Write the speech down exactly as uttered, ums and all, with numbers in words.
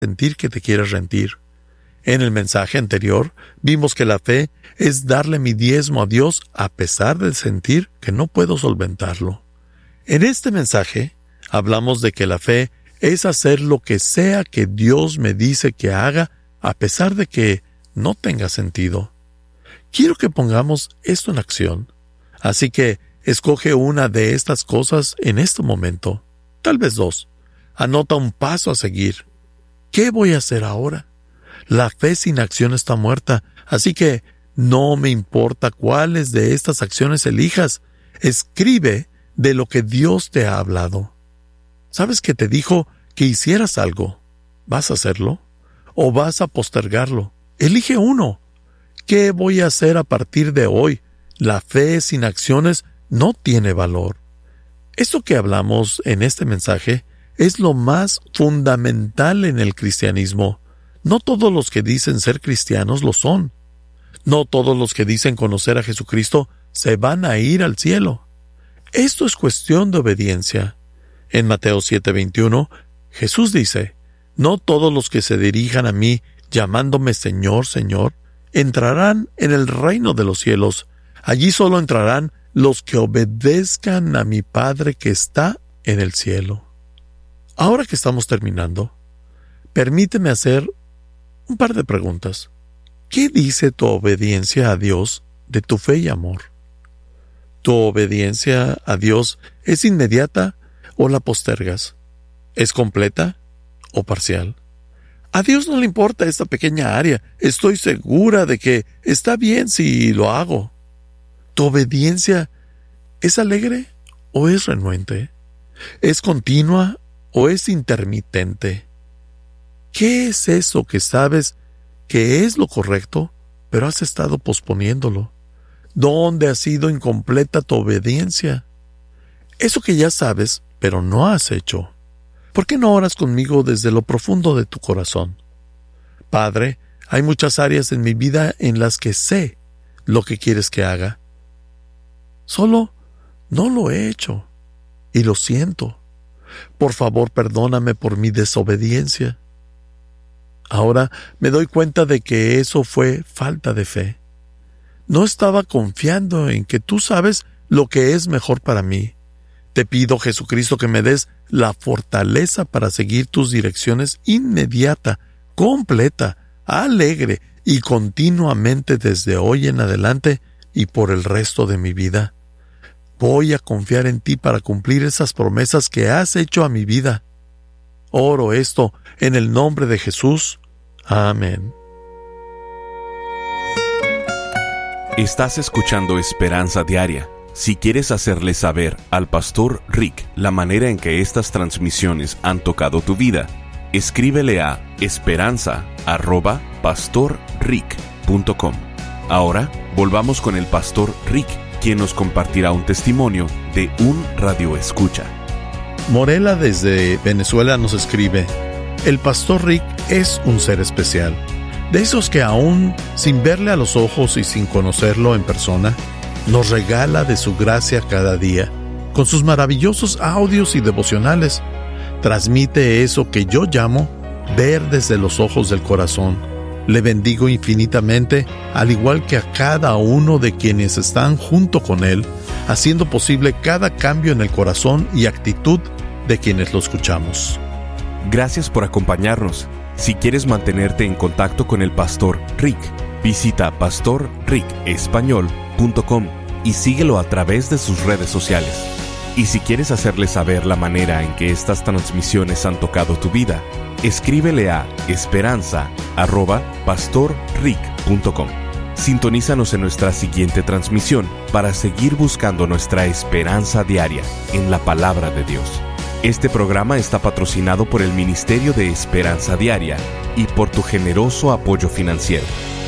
sentir que te quieres rendir. En el mensaje anterior vimos que la fe es darle mi diezmo a Dios a pesar de sentir que no puedo solventarlo. En este mensaje hablamos de que la fe es hacer lo que sea que Dios me dice que haga a pesar de que no tenga sentido. Quiero que pongamos esto en acción. Así que escoge una de estas cosas en este momento, tal vez dos. Anota un paso a seguir. ¿Qué voy a hacer ahora? La fe sin acción está muerta, así que no me importa cuáles de estas acciones elijas. Escribe de lo que Dios te ha hablado. ¿Sabes que te dijo que hicieras algo? ¿Vas a hacerlo? ¿O vas a postergarlo? Elige uno. ¿Qué voy a hacer a partir de hoy? La fe sin acciones no tiene valor. Esto que hablamos en este mensaje es lo más fundamental en el cristianismo. No todos los que dicen ser cristianos lo son. No todos los que dicen conocer a Jesucristo se van a ir al cielo. Esto es cuestión de obediencia. En Mateo siete veintiuno, Jesús dice, «No todos los que se dirijan a mí, llamándome Señor, Señor, entrarán en el reino de los cielos. Allí solo entrarán los que obedezcan a mi Padre que está en el cielo». Ahora que estamos terminando, permíteme hacer un par de preguntas. ¿Qué dice tu obediencia a Dios de tu fe y amor? ¿Tu obediencia a Dios es inmediata o la postergas? ¿Es completa o parcial? A Dios no le importa esta pequeña área. Estoy segura de que está bien si lo hago. ¿Tu obediencia es alegre o es renuente? ¿Es continua o es intermitente? ¿Qué es eso que sabes que es lo correcto, pero has estado posponiéndolo? ¿Dónde ha sido incompleta tu obediencia? Eso que ya sabes, pero no has hecho. ¿Por qué no oras conmigo desde lo profundo de tu corazón? Padre, hay muchas áreas en mi vida en las que sé lo que quieres que haga. Solo no lo he hecho, y lo siento. Por favor, perdóname por mi desobediencia. Ahora me doy cuenta de que eso fue falta de fe. No estaba confiando en que tú sabes lo que es mejor para mí. Te pido, Jesucristo, que me des la fortaleza para seguir tus direcciones inmediata, completa, alegre y continuamente desde hoy en adelante y por el resto de mi vida. Voy a confiar en ti para cumplir esas promesas que has hecho a mi vida. Oro esto en el nombre de Jesús. Amén. Estás escuchando Esperanza Diaria. Si quieres hacerle saber al Pastor Rick la manera en que estas transmisiones han tocado tu vida, escríbele a esperanza arroba pastor rick punto com. Ahora volvamos con el Pastor Rick, quien nos compartirá un testimonio de un radioescucha. Morela desde Venezuela nos escribe: el Pastor Rick es un ser especial, de esos que aún sin verle a los ojos y sin conocerlo en persona, nos regala de su gracia cada día. Con sus maravillosos audios y devocionales, transmite eso que yo llamo ver desde los ojos del corazón. Le bendigo infinitamente, al igual que a cada uno de quienes están junto con él, haciendo posible cada cambio en el corazón y actitud de quienes lo escuchamos. Gracias por acompañarnos. Si quieres mantenerte en contacto con el Pastor Rick, visita pastor rick español punto com y síguelo a través de sus redes sociales. Y si quieres hacerle saber la manera en que estas transmisiones han tocado tu vida, escríbele a esperanza arroba pastor rick punto com. Sintonízanos en nuestra siguiente transmisión para seguir buscando nuestra esperanza diaria en la palabra de Dios. Este programa está patrocinado por el Ministerio de Esperanza Diaria y por tu generoso apoyo financiero.